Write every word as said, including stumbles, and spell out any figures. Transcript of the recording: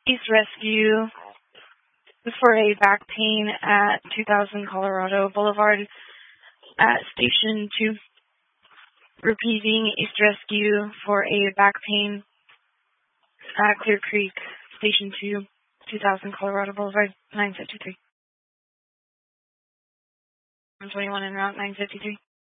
East Rescue for a back pain at two thousand Colorado Boulevard at Station two. Repeating, East Rescue for a back pain at Clear Creek, Station two, two thousand Colorado Boulevard, nine fifty-three. I'm twenty-one en route, nine fifty-three.